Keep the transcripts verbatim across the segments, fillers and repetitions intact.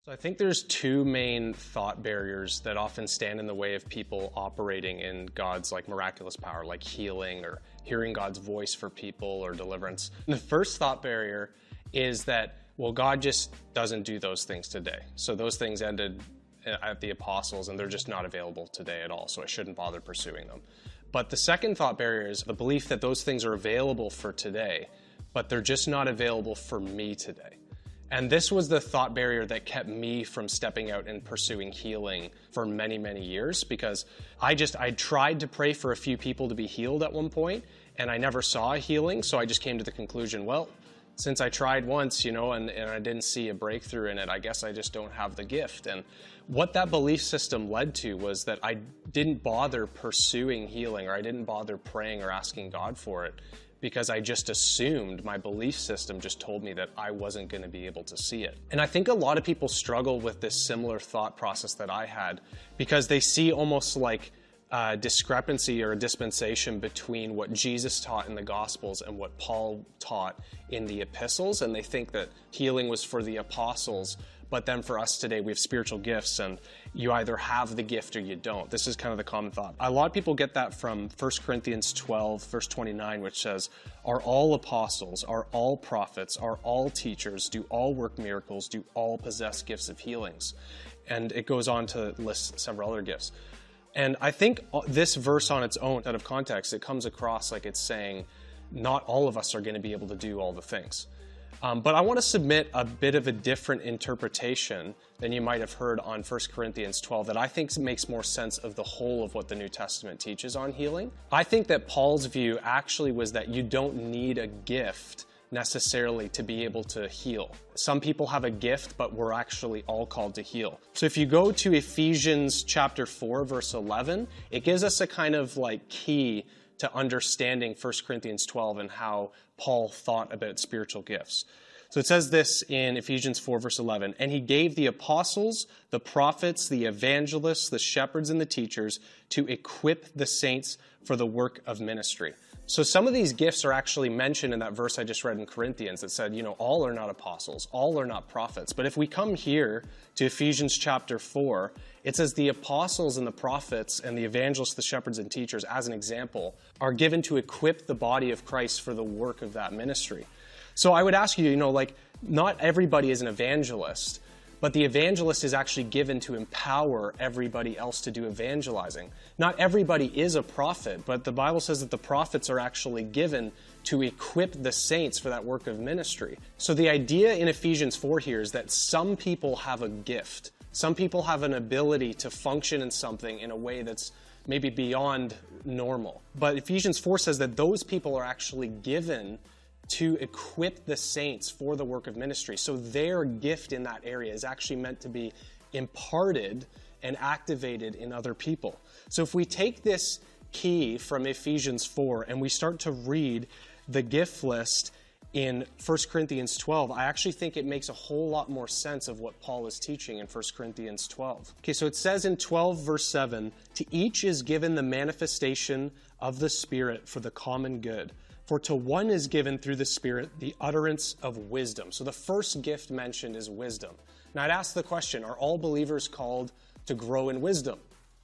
So I think there's two main thought barriers that often stand in the way of people operating in God's like miraculous power, like healing or hearing God's voice for people or deliverance. And the first thought barrier is that, well, God just doesn't do those things today. So those things ended at the apostles and they're just not available today at all. So I shouldn't bother pursuing them. But the second thought barrier is the belief that those things are available for today, but they're just not available for me today. And this was the thought barrier that kept me from stepping out and pursuing healing for many, many years, because I just, I tried to pray for a few people to be healed at one point, and I never saw a healing, so I just came to the conclusion, well, since I tried once, you know, and, and I didn't see a breakthrough in it, I guess I just don't have the gift. And what that belief system led to was that I didn't bother pursuing healing, or I didn't bother praying or asking God for it, because I just assumed, my belief system just told me that I wasn't going to be able to see it. And I think a lot of people struggle with this similar thought process that I had, because they see almost like a discrepancy or a dispensation between what Jesus taught in the Gospels and what Paul taught in the epistles, and they think that healing was for the apostles, but then for us today, we have spiritual gifts, and you either have the gift or you don't. This is kind of the common thought. A lot of people get that from First Corinthians twelve, verse twenty-nine, which says, are all apostles, are all prophets, are all teachers, do all work miracles, do all possess gifts of healings? And it goes on to list several other gifts. And I think this verse on its own, out of context, it comes across like it's saying, not all of us are going to be able to do all the things. Um, but I want to submit a bit of a different interpretation than you might have heard on First Corinthians twelve that I think makes more sense of the whole of what the New Testament teaches on healing. I think that Paul's view actually was that you don't need a gift necessarily to be able to heal. Some people have a gift, but we're actually all called to heal. So if you go to Ephesians chapter four, verse eleven, it gives us a kind of like key to understanding First Corinthians twelve and how Paul thought about spiritual gifts. So it says this in Ephesians four, verse eleven, and he gave the apostles, the prophets, the evangelists, the shepherds, and the teachers to equip the saints for the work of ministry. So some of these gifts are actually mentioned in that verse I just read in Corinthians that said, you know, all are not apostles, all are not prophets. But if we come here to Ephesians chapter four, it says the apostles and the prophets and the evangelists, the shepherds and teachers, as an example, are given to equip the body of Christ for the work of that ministry. So I would ask you, you know, like, not everybody is an evangelist, but the evangelist is actually given to empower everybody else to do evangelizing. Not everybody is a prophet, but the Bible says that the prophets are actually given to equip the saints for that work of ministry. So the idea in Ephesians four here is that some people have a gift. Some people have an ability to function in something in a way that's maybe beyond normal. But Ephesians four says that those people are actually given to equip the saints for the work of ministry. So their gift in that area is actually meant to be imparted and activated in other people. So if we take this key from Ephesians four and we start to read the gift list in First Corinthians twelve, I actually think it makes a whole lot more sense of what Paul is teaching in First Corinthians twelve. Okay, so it says in twelve verse seven, to each is given the manifestation of the Spirit for the common good. For to one is given through the Spirit the utterance of wisdom. So the first gift mentioned is wisdom. Now I'd ask the question, are all believers called to grow in wisdom?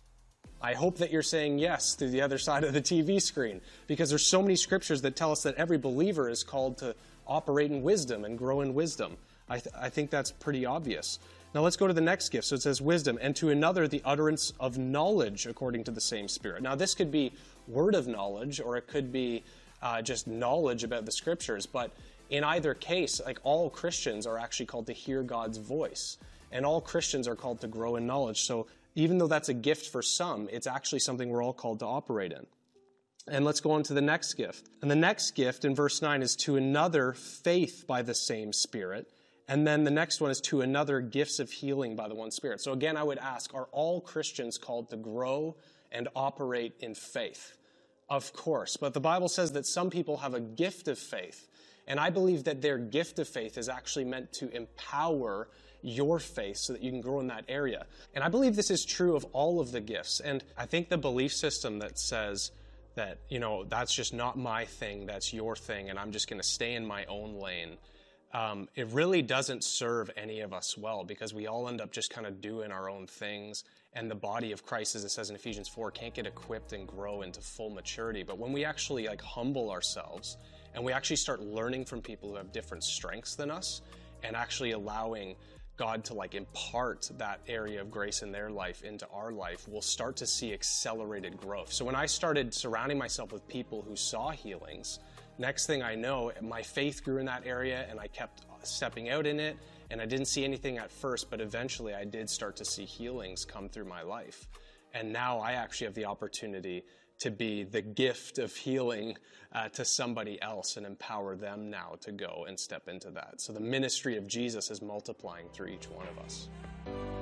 I hope that you're saying yes through the other side of the T V screen, because there's so many scriptures that tell us that every believer is called to operate in wisdom and grow in wisdom. I, th- I think that's pretty obvious. Now let's go to the next gift. So it says wisdom, and to another the utterance of knowledge according to the same Spirit. Now this could be word of knowledge, or it could be uh, just knowledge about the scriptures. But in either case, like, all Christians are actually called to hear God's voice, and all Christians are called to grow in knowledge. So even though that's a gift for some, it's actually something we're all called to operate in. And let's go on to the next gift. And the next gift in verse nine is to another faith by the same Spirit. And then the next one is to another gifts of healing by the one Spirit. So again, I would ask, are all Christians called to grow and operate in faith? Of course. But the Bible says that some people have a gift of faith. And I believe that their gift of faith is actually meant to empower your faith so that you can grow in that area. And I believe this is true of all of the gifts. And I think the belief system that says that, you know, that's just not my thing, that's your thing, and I'm just going to stay in my own lane, um, it really doesn't serve any of us well, because we all end up just kind of doing our own things. And the body of Christ, as it says in Ephesians four, can't get equipped and grow into full maturity. But when we actually like humble ourselves and we actually start learning from people who have different strengths than us, and actually allowing God to like impart that area of grace in their life into our life, we'll start to see accelerated growth. So when I started surrounding myself with people who saw healings, next thing I know, my faith grew in that area and I kept stepping out in it, and I didn't see anything at first, but eventually I did start to see healings come through my life. And now I actually have the opportunity to be the gift of healing uh, to somebody else and empower them now to go and step into that. So the ministry of Jesus is multiplying through each one of us.